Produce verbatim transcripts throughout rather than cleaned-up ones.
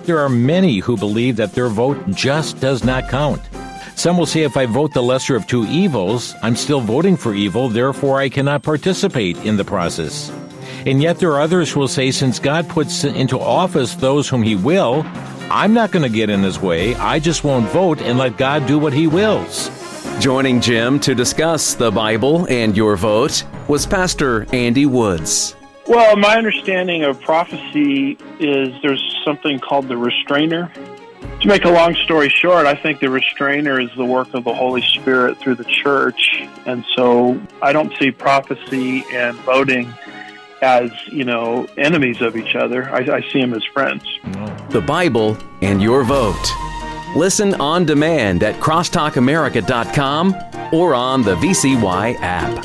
there are many who believe that their vote just does not count. Some will say if I vote the lesser of two evils, I'm still voting for evil, therefore I cannot participate in the process. And yet there are others who will say since God puts into office those whom He will, I'm not going to get in His way. I just won't vote and let God do what He wills. Joining Jim to discuss the Bible and your vote was Pastor Andy Woods. Well, my understanding of prophecy is there's something called the restrainer. To make a long story short, I think the restrainer is the work of the Holy Spirit through the church. And so I don't see prophecy and voting as, you know, enemies of each other. I, I see them as friends. The Bible and your vote. Listen on demand at crosstalk america dot com or on the V C Y app.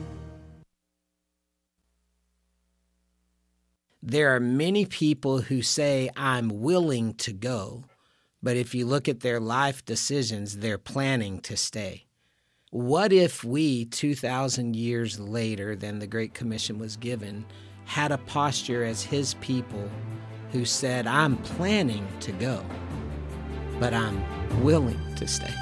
There are many people who say, I'm willing to go, but if you look at their life decisions, they're planning to stay. What if we, two thousand years later than the Great Commission was given, had a posture as His people who said, I'm planning to go, but I'm willing to stay?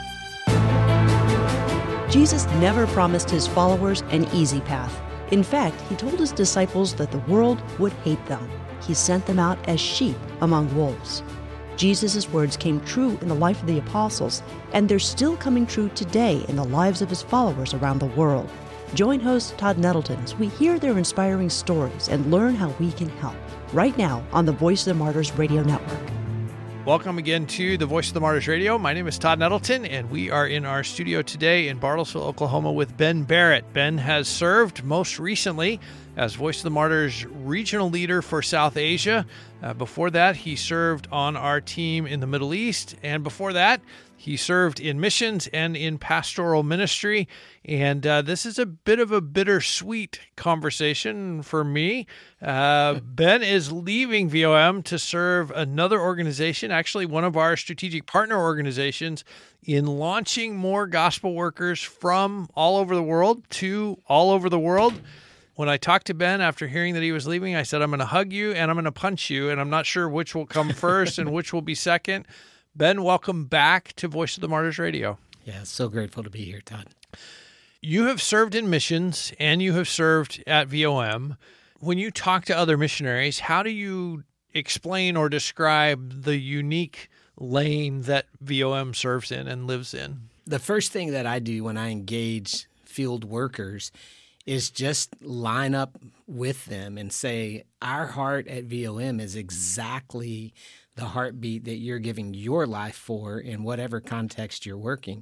Jesus never promised His followers an easy path. In fact, He told His disciples that the world would hate them. He sent them out as sheep among wolves. Jesus' words came true in the life of the apostles, and they're still coming true today in the lives of His followers around the world. Join host Todd Nettleton as we hear their inspiring stories and learn how we can help. Right now on the Voice of the Martyrs Radio Network. Welcome again to the Voice of the Martyrs Radio. My name is Todd Nettleton, and we are in our studio today in Bartlesville, Oklahoma with Ben Barrett. Ben has served most recently as Voice of the Martyrs regional leader for South Asia. Uh, before that, he served on our team in the Middle East, and before that, he served in missions and in pastoral ministry. And uh, this is a bit of a bittersweet conversation for me. Uh, Ben is leaving V O M to serve another organization, actually one of our strategic partner organizations, in launching more gospel workers from all over the world to all over the world. When I talked to Ben after hearing that he was leaving, I said, I'm going to hug you and I'm going to punch you, and I'm not sure which will come first and which will be second. Ben, welcome back to Voice of the Martyrs Radio. Yeah, so grateful to be here, Todd. You have served in missions and you have served at V O M. When you talk to other missionaries, how do you explain or describe the unique lane that V O M serves in and lives in? The first thing that I do when I engage field workers is just line up with them and say, our heart at V O M is exactly the heartbeat that you're giving your life for in whatever context you're working.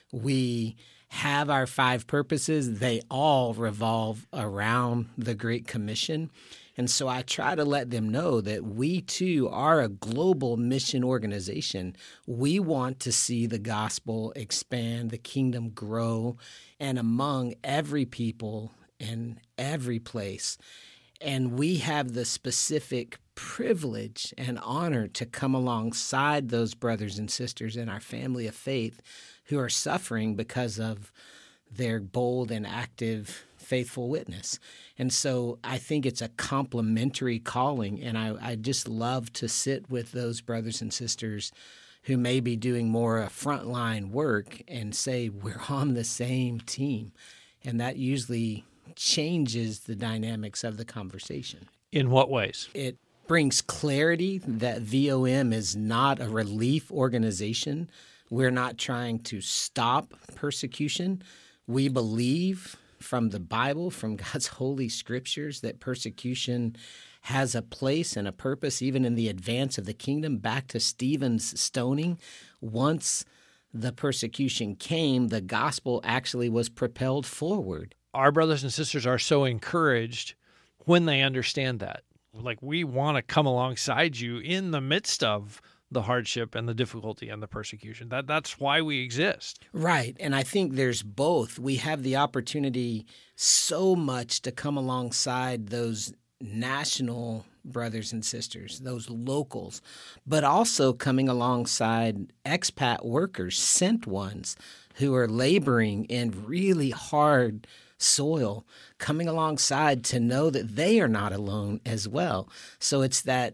We have our five purposes. They all revolve around the Great Commission. And so I try to let them know that we, too, are a global mission organization. We want to see the gospel expand, the kingdom grow, and among every people and every place. And we have the specific privilege and honor to come alongside those brothers and sisters in our family of faith who are suffering because of their bold and active faithful witness. And so I think it's a complementary calling, and I, I just love to sit with those brothers and sisters who may be doing more uh, frontline work and say, we're on the same team. And that usually changes the dynamics of the conversation. In what ways? It brings clarity that V O M is not a relief organization. We're not trying to stop persecution. We believe from the Bible, from God's holy scriptures, that persecution has a place and a purpose, even in the advance of the kingdom. Back to Stephen's stoning, once the persecution came, the gospel actually was propelled forward. Our brothers and sisters are so encouraged when they understand that. Like, we want to come alongside you in the midst of the hardship and the difficulty and the persecution. That that's why we exist. Right. And I think there's both. We have the opportunity so much to come alongside those national brothers and sisters, those locals, but also coming alongside expat workers, sent ones who are laboring in really hard soil, coming alongside to know that they are not alone as well. So it's that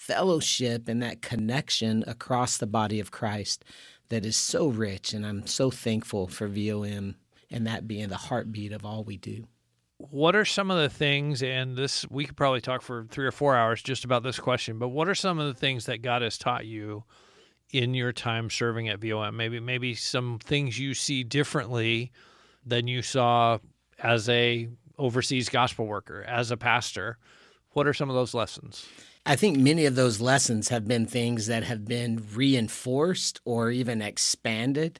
fellowship and that connection across the body of Christ that is so rich. And I'm so thankful for V O M and that being the heartbeat of all we do. What are some of the things, and this we could probably talk for three or four hours just about this question, but what are some of the things that God has taught you in your time serving at V O M? Maybe maybe some things you see differently than you saw as a overseas gospel worker, as a pastor. What are some of those lessons? I think many of those lessons have been things that have been reinforced or even expanded.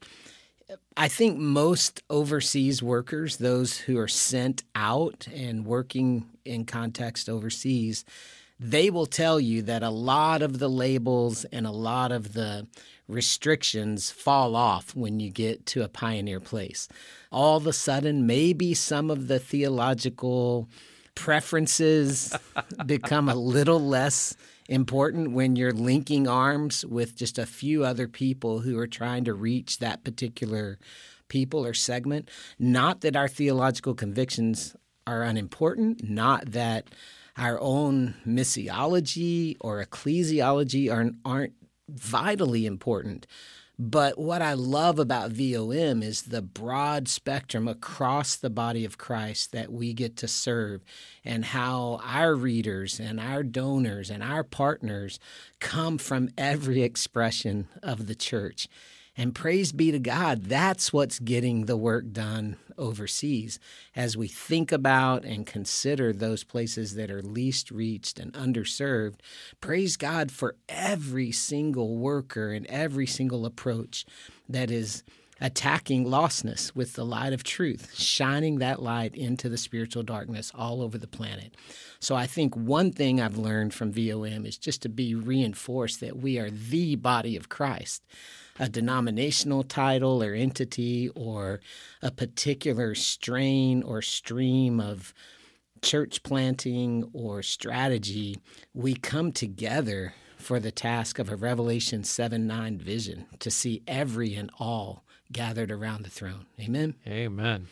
I think most overseas workers, those who are sent out and working in context overseas, they will tell you that a lot of the labels and a lot of the restrictions fall off when you get to a pioneer place. All of a sudden, maybe some of the theological preferences become a little less important when you're linking arms with just a few other people who are trying to reach that particular people or segment. Not that our theological convictions are unimportant, not that our own missiology or ecclesiology aren't, aren't vitally important. But what I love about V O M is the broad spectrum across the body of Christ that we get to serve, and how our readers and our donors and our partners come from every expression of the church. And praise be to God, that's what's getting the work done overseas. As we think about and consider those places that are least reached and underserved, praise God for every single worker and every single approach that is attacking lostness with the light of truth, shining that light into the spiritual darkness all over the planet. So I think one thing I've learned from V O M is just to be reinforced that we are the body of Christ. A denominational title or entity or a particular strain or stream of church planting or strategy, we come together for the task of a Revelation seven nine vision to see every and all gathered around the throne. Amen? Amen.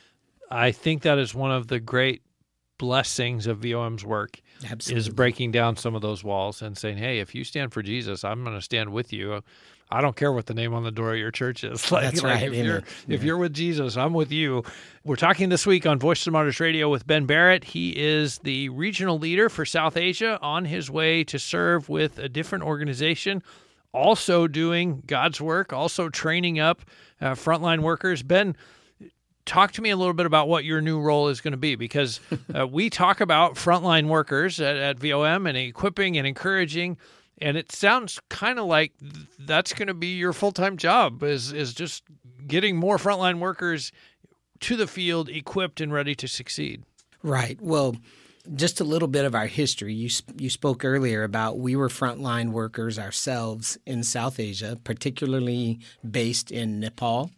I think that is one of the great blessings of V O M's work. Absolutely. Is breaking down some of those walls and saying, hey, if you stand for Jesus, I'm going to stand with you. I don't care what the name on the door of your church is. Like, That's like right. If, Amen. you're, Yeah. if you're with Jesus, I'm with you. We're talking this week on Voice of the Martyrs Radio with Ben Barrett. He is the regional leader for South Asia, on his way to serve with a different organization, also doing God's work, also training up uh, frontline workers. Ben, talk to me a little bit about what your new role is going to be, because uh, we talk about frontline workers at, at V O M and equipping and encouraging, and it sounds kind of like th- that's going to be your full-time job, is is just getting more frontline workers to the field, equipped and ready to succeed. Right. Well, just a little bit of our history. You you spoke earlier about we were frontline workers ourselves in South Asia, particularly based in Nepal.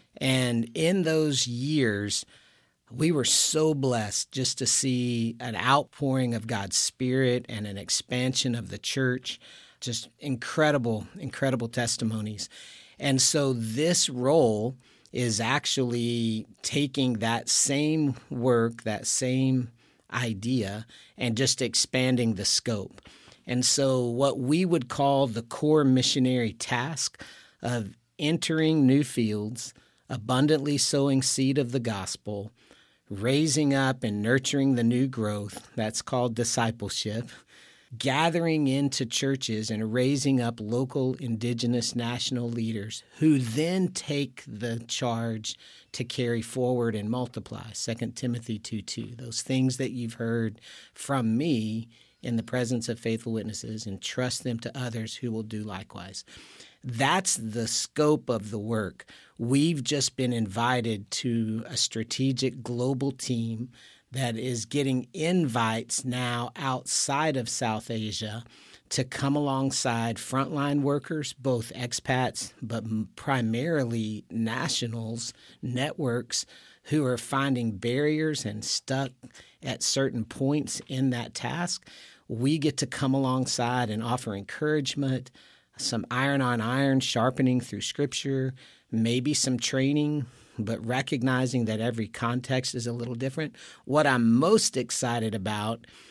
And in those years, we were so blessed just to see an outpouring of God's Spirit and an expansion of the church, just incredible, incredible testimonies. And so this role is actually taking that same work, that same idea, and just expanding the scope. And so what we would call the core missionary task of entering new fields, abundantly sowing seed of the gospel, raising up and nurturing the new growth, that's called discipleship, gathering into churches and raising up local indigenous national leaders who then take the charge to carry forward and multiply, Second Timothy two two, those things that you've heard from me in the presence of faithful witnesses, and trust them to others who will do likewise. That's the scope of the work. We've just been invited to a strategic global team that is getting invites now outside of South Asia to come alongside frontline workers, both expats, but primarily nationals, networks who are finding barriers and stuck at certain points in that task. We get to come alongside and offer encouragement, some iron on iron sharpening through Scripture, maybe some training, but recognizing that every context is a little different. What I'm most excited about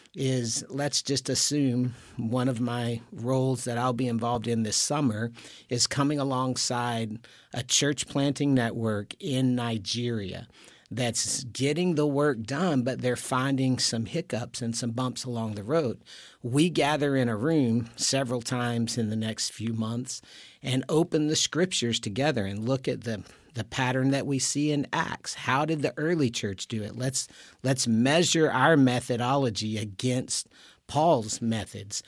is let's just assume one of my roles that I'll be involved in this summer is coming alongside a church planting network in Nigeria that's getting the work done, but they're finding some hiccups and some bumps along the road. We gather in a room several times in the next few months and open the scriptures together and look at the the pattern that we see in Acts. How did the early church do it? Let's let's measure our methodology against Paul's methods.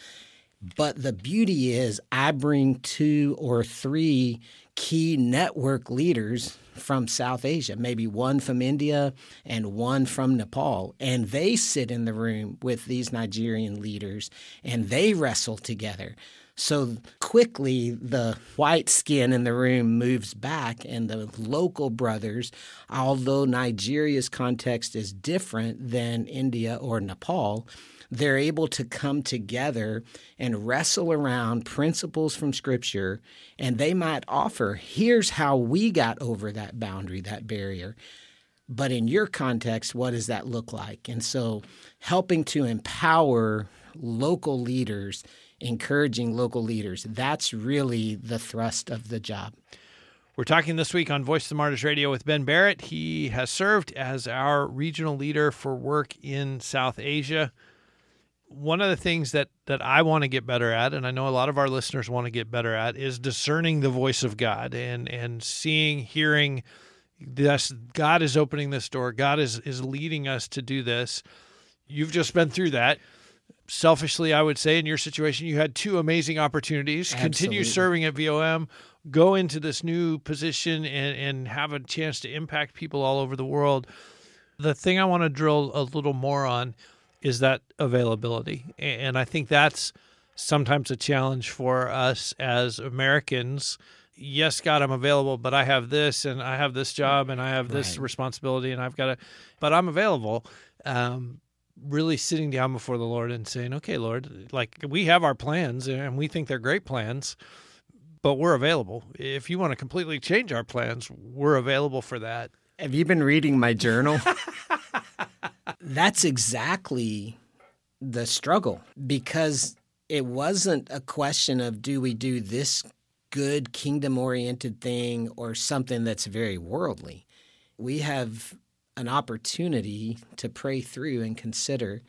But the beauty is I bring two or three key network leaders from South Asia, maybe one from India and one from Nepal, and they sit in the room with these Nigerian leaders and they wrestle together. So quickly, the white skin in the room moves back, and the local brothers, although Nigeria's context is different than India or Nepal, they're able to come together and wrestle around principles from Scripture, and they might offer, here's how we got over that boundary, that barrier. But in your context, what does that look like? And so helping to empower local leaders, encouraging local leaders, that's really the thrust of the job. We're talking this week on Voice of the Martyrs Radio with Ben Barrett. He has served as our regional leader for work in South Asia. One of the things that, that I want to get better at, and I know a lot of our listeners want to get better at, is discerning the voice of God and, and seeing, hearing, this, God is opening this door. God is, is leading us to do this. You've just been through that. Selfishly, I would say in your situation, you had two amazing opportunities. Absolutely. Continue serving at V O M, go into this new position and, and have a chance to impact people all over the world. The thing I want to drill a little more on is that availability. And I think that's sometimes a challenge for us as Americans. Yes, God, I'm available, but I have this and I have this job and I have this Right. responsibility and I've got to, but I'm available. Um, really sitting down before the Lord and saying, okay, Lord, like we have our plans and we think they're great plans, but we're available. If you want to completely change our plans, we're available for that. Have you been reading my journal? That's exactly the struggle, because it wasn't a question of do we do this good kingdom-oriented thing or something that's very worldly. We have an opportunity to pray through and consider.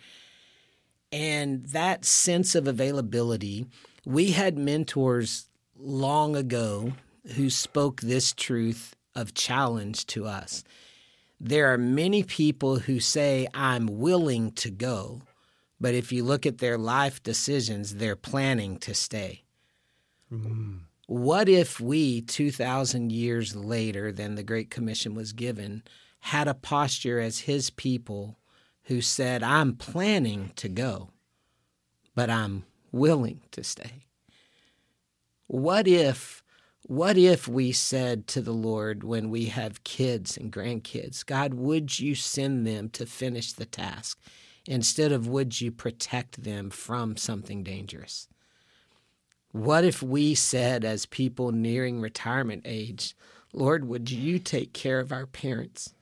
And that sense of availability, we had mentors long ago who spoke this truth of challenge to us. There are many people who say, I'm willing to go, but if you look at their life decisions, they're planning to stay. Mm. What if we, two thousand years later than the Great Commission was given, had a posture as his people who said, I'm planning to go, but I'm willing to stay? What if What if we said to the Lord when we have kids and grandkids, God, would you send them to finish the task instead of would you protect them from something dangerous? What if we said as people nearing retirement age, Lord, would you take care of our parents?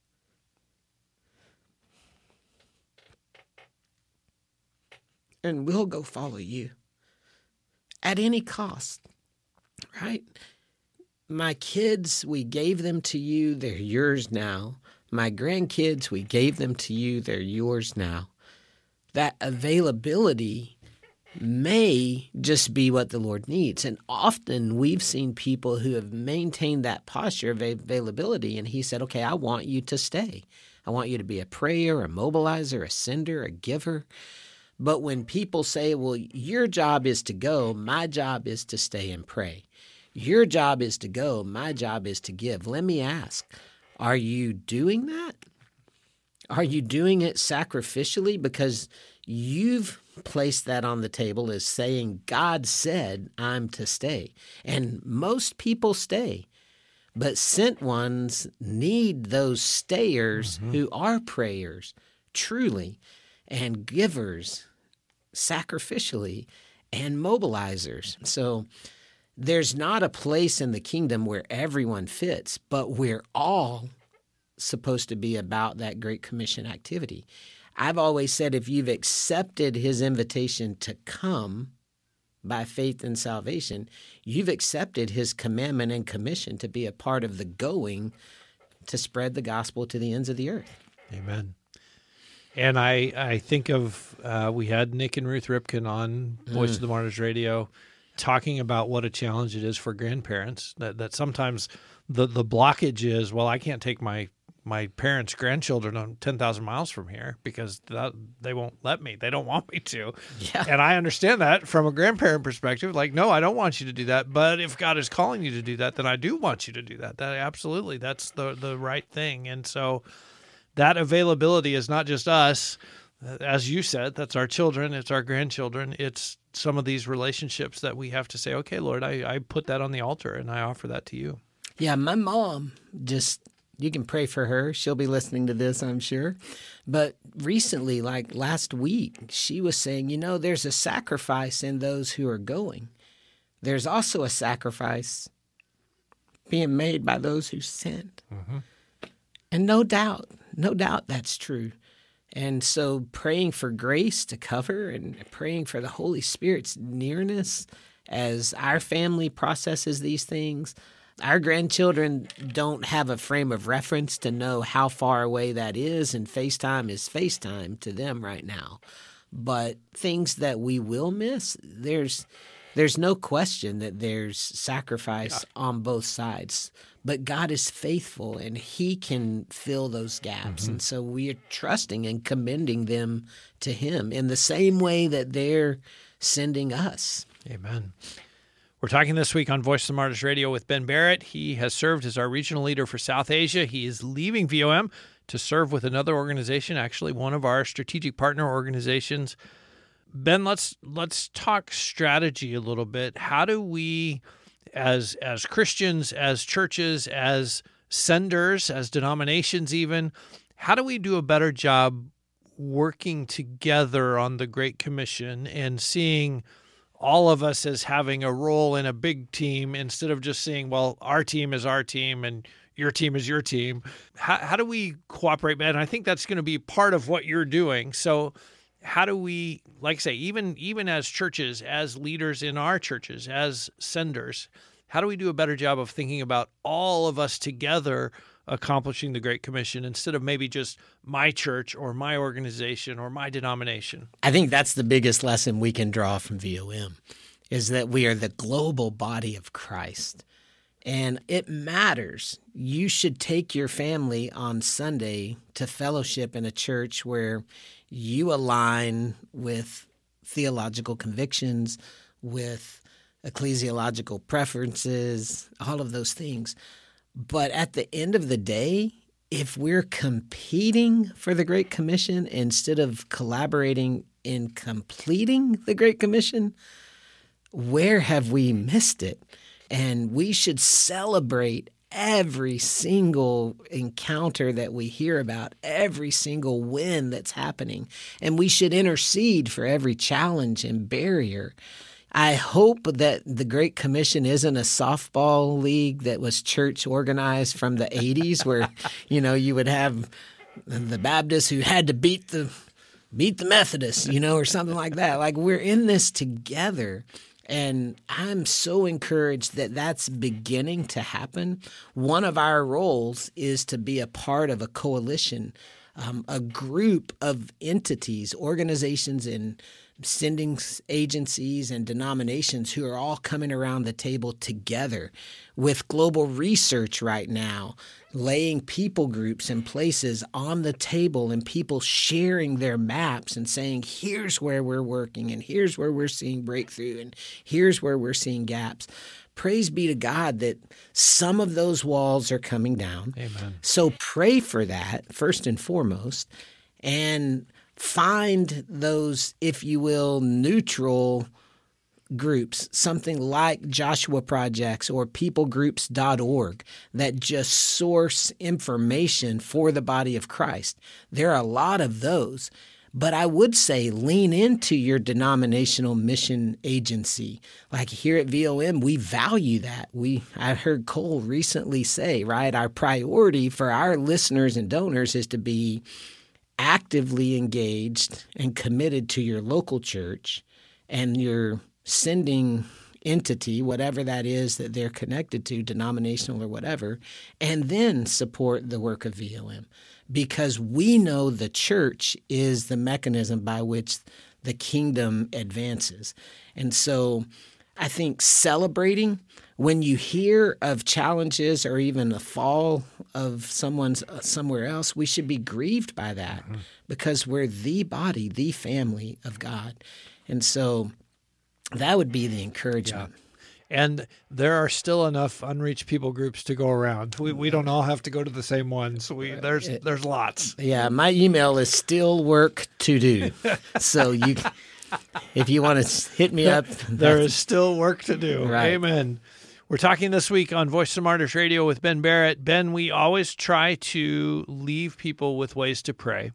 And we'll go follow you at any cost. Right? My kids, we gave them to you. They're yours now. My grandkids, we gave them to you. They're yours now. That availability may just be what the Lord needs. And often we've seen people who have maintained that posture of availability, and he said, okay, I want you to stay. I want you to be a prayer, a mobilizer, a sender, a giver. But when people say, well, your job is to go, my job is to stay and pray. Your job is to go, my job is to give. Let me ask, are you doing that? Are you doing it sacrificially? Because you've placed that on the table as saying, God said I'm to stay. And most people stay. But sent ones need those stayers mm-hmm. who are prayers, truly, and givers sacrificially, and mobilizers. So there's not a place in the kingdom where everyone fits, but we're all supposed to be about that Great Commission activity. I've always said if you've accepted his invitation to come by faith and salvation, you've accepted his commandment and commission to be a part of the going to spread the gospel to the ends of the earth. Amen. And I, I think of, uh, we had Nick and Ruth Ripken on Voice mm. of the Martyrs Radio talking about what a challenge it is for grandparents, that, that sometimes the, the blockage is, well, I can't take my my parents' grandchildren on ten thousand miles from here because that, they won't let me. They don't want me to. Yeah. And I understand that from a grandparent perspective. Like, no, I don't want you to do that. But if God is calling you to do that, then I do want you to do that. That absolutely, that's the, the right thing. And so that availability is not just us. As you said, that's our children. It's our grandchildren. It's some of these relationships that we have to say, okay, Lord, I, I put that on the altar and I offer that to you. Yeah, my mom just... You can pray for her. She'll be listening to this, I'm sure. But recently, like last week, she was saying, you know, there's a sacrifice in those who are going. There's also a sacrifice being made by those who sent. Mm-hmm. And no doubt, no doubt that's true. And so praying for grace to cover and praying for the Holy Spirit's nearness as our family processes these things. Our grandchildren don't have a frame of reference to know how far away that is, and FaceTime is FaceTime to them right now. But things that we will miss, there's there's no question that there's sacrifice yeah. on both sides. But God is faithful, and he can fill those gaps. Mm-hmm. And so we are trusting and commending them to him in the same way that they're sending us. Amen. We're talking this week on Voice of the Martyrs Radio with Ben Barrett. He has served as our regional leader for South Asia. He is leaving V O M to serve with another organization, actually one of our strategic partner organizations. Ben, let's let's talk strategy a little bit. How do we, as as Christians, as churches, as senders, as denominations even, how do we do a better job working together on the Great Commission and seeing all of us as having a role in a big team instead of just saying, well, our team is our team and your team is your team? How, how do we cooperate, man? I think that's going to be part of what you're doing. So how do we, like I say, even even as churches, as leaders in our churches, as senders, how do we do a better job of thinking about all of us together accomplishing the Great Commission instead of maybe just my church or my organization or my denomination? I think that's the biggest lesson we can draw from V O M, is that we are the global body of Christ. And it matters. You should take your family on Sunday to fellowship in a church where you align with theological convictions, with ecclesiological preferences, all of those things. But at the end of the day, if we're competing for the Great Commission instead of collaborating in completing the Great Commission, where have we missed it? And we should celebrate every single encounter that we hear about, every single win that's happening. And we should intercede for every challenge and barrier. I hope that the Great Commission isn't a softball league that was church organized from the eighties where, you know, you would have the Baptists who had to beat the beat the Methodists, you know, or something like that. Like, we're in this together. And I'm so encouraged that that's beginning to happen. One of our roles is to be a part of a coalition, um, a group of entities, organizations, and sending agencies and denominations who are all coming around the table together with global research right now, laying people groups and places on the table and people sharing their maps and saying, here's where we're working and here's where we're seeing breakthrough and here's where we're seeing gaps. Praise be to God that some of those walls are coming down. Amen. So pray for that first and foremost, and find those, if you will, neutral groups, something like Joshua Projects or people groups dot org that just source information for the body of Christ. There are a lot of those. But I would say lean into your denominational mission agency. Like here at V O M, we value that. We I heard Cole recently say, right, our priority for our listeners and donors is to be actively engaged and committed to your local church and your sending entity, whatever that is that they're connected to, denominational or whatever, and then support the work of V O M. Because we know the church is the mechanism by which the kingdom advances. And so I think celebrating when you hear of challenges or even a fall of someone's uh, somewhere else, we should be grieved by that mm-hmm. because we're the body, the family of God. And so that would be the encouragement. Yeah. And there are still enough unreached people groups to go around. We we don't all have to go to the same ones. We there's there's lots. Yeah, my email is still work to do. So you, if you want to hit me up, there is still work to do. Right. Amen. We're talking this week on Voice of the Martyrs Radio with Ben Barrett. Ben, we always try to leave people with ways to pray.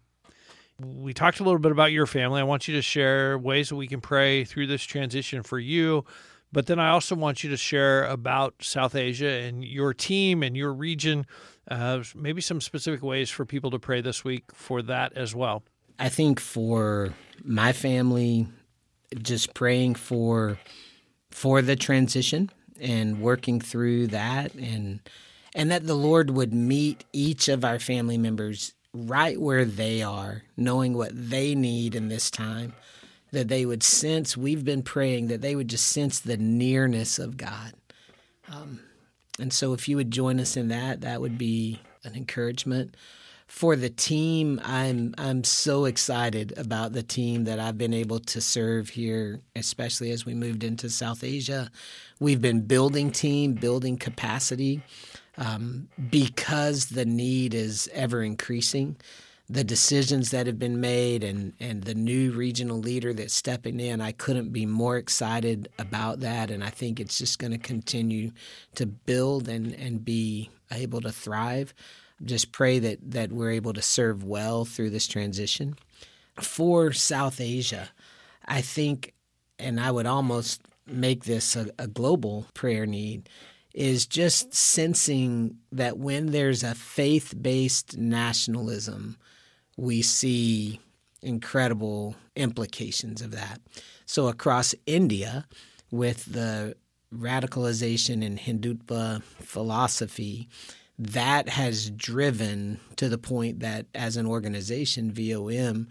We talked a little bit about your family. I want you to share ways that we can pray through this transition for you. But then I also want you to share about South Asia and your team and your region, uh, maybe some specific ways for people to pray this week for that as well. I think for my family, just praying for for the transition and working through that, and and that the Lord would meet each of our family members right where they are, knowing what they need in this time, that they would sense, we've been praying, that they would just sense the nearness of God. Um, and so if you would join us in that, that would be an encouragement. For the team, I'm I'm so excited about the team that I've been able to serve here, especially as we moved into South Asia. We've been building team, building capacity, um, because the need is ever increasing. The decisions that have been made and, and the new regional leader that's stepping in, I couldn't be more excited about that. And I think it's just going to continue to build and, and be able to thrive. Just pray that, that we're able to serve well through this transition. For South Asia, I think, and I would almost make this a, a global prayer need, is just sensing that when there's a faith-based nationalism, we see incredible implications of that. So across India, with the radicalization in Hindutva philosophy, that has driven to the point that as an organization, V O M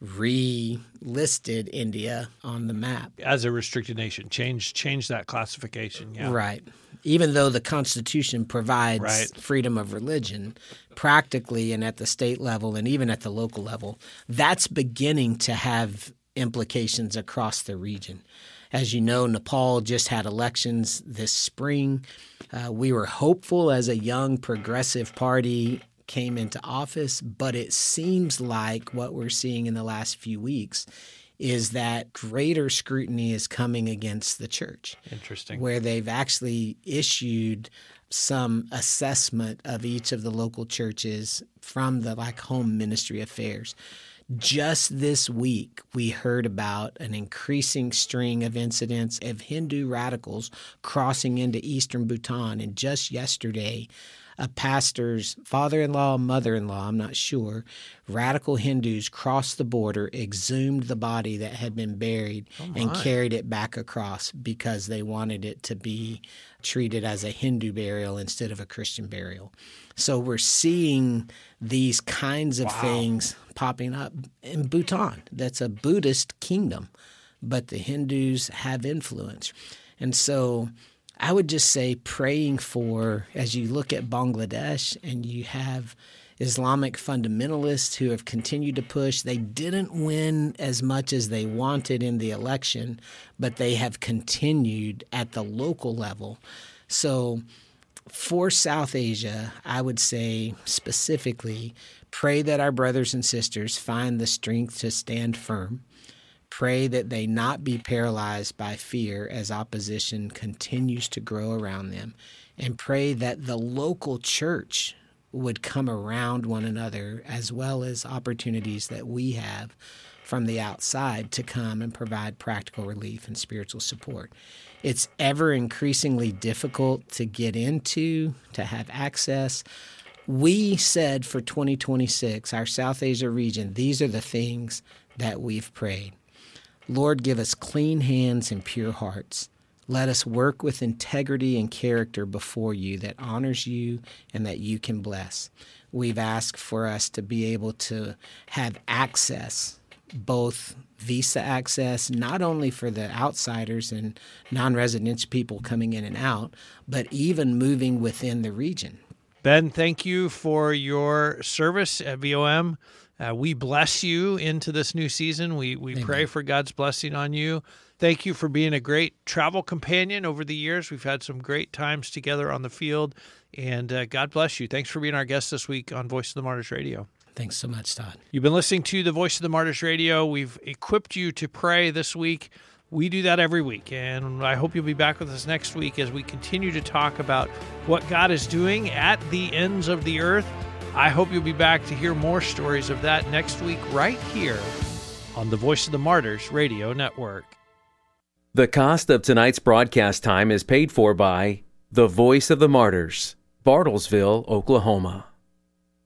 relisted India on the map. As a restricted nation, change change that classification. Yeah. Right. Even though the Constitution provides right. freedom of religion, practically and at the state level and even at the local level, that's beginning to have implications across the region. As you know, Nepal just had elections this spring. Uh, we were hopeful as a young progressive party came into office, but it seems like what we're seeing in the last few weeks is that greater scrutiny is coming against the church. Interesting. Where they've actually issued some assessment of each of the local churches from the like home ministry affairs. Just this week, we heard about an increasing string of incidents of Hindu radicals crossing into eastern Bhutan. And just yesterday, a pastor's father-in-law, mother-in-law, I'm not sure, radical Hindus crossed the border, exhumed the body that had been buried, oh and carried it back across because they wanted it to be treated as a Hindu burial instead of a Christian burial. So we're seeing these kinds of wow. things popping up in Bhutan. That's a Buddhist kingdom, but the Hindus have influence. And so I would just say praying for, as you look at Bangladesh and you have Islamic fundamentalists who have continued to push. They didn't win as much as they wanted in the election, but they have continued at the local level. So for South Asia, I would say specifically, pray that our brothers and sisters find the strength to stand firm. Pray that they not be paralyzed by fear as opposition continues to grow around them. And pray that the local church would come around one another, as well as opportunities that we have from the outside to come and provide practical relief and spiritual support. It's ever increasingly difficult to get into, to have access. we said for twenty twenty-six, our South Asia region, these are the things that we've prayed. Lord, give us clean hands and pure hearts. Let us work with integrity and character before you that honors you and that you can bless. We've asked for us to be able to have access, both visa access, not only for the outsiders and non-resident people coming in and out, but even moving within the region. Ben, thank you for your service at V O M. Uh, we bless you into this new season. We we Amen. Pray for God's blessing on you. Thank you for being a great travel companion over the years. We've had some great times together on the field, and uh, God bless you. Thanks for being our guest this week on Voice of the Martyrs Radio. Thanks so much, Todd. You've been listening to the Voice of the Martyrs Radio. We've equipped you to pray this week. We do that every week, and I hope you'll be back with us next week as we continue to talk about what God is doing at the ends of the earth. I hope you'll be back to hear more stories of that next week right here on the Voice of the Martyrs Radio Network. The cost of tonight's broadcast time is paid for by the Voice of the Martyrs, Bartlesville, Oklahoma.